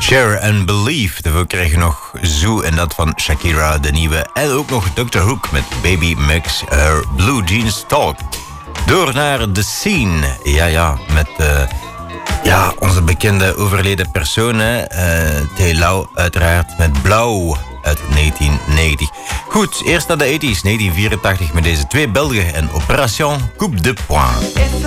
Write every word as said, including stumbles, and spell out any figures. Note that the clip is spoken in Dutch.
Share and Believe. Daarvoor krijg je nog Zoo en dat van Shakira, de nieuwe. En ook nog doctor Hook met Baby Makes Her Blue Jeans Talk. Door naar The Scene. Ja, ja, met uh, ja, onze bekende overleden persoon. Uh, T. Lau uiteraard met Blauw uit negentien negentig. Goed, eerst naar de tachtiger, negentien vierentachtig met deze twee Belgen en Opération Coupe de Poing.